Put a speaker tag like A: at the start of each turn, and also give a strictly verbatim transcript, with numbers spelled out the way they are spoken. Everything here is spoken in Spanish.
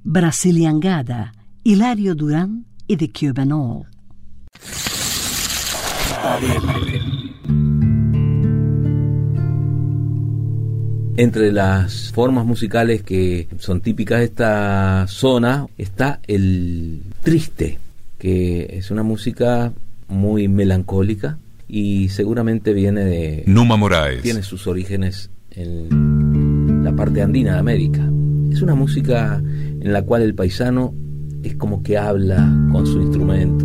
A: Brasiliangada, Hilario Durán y The Cuban All.
B: Entre las formas musicales que son típicas de esta zona está el triste, que es una música muy melancólica y seguramente viene de...
C: Numa Moraes.
B: Tiene sus orígenes en la parte andina de América. Es una música en la cual el paisano es como que habla con su instrumento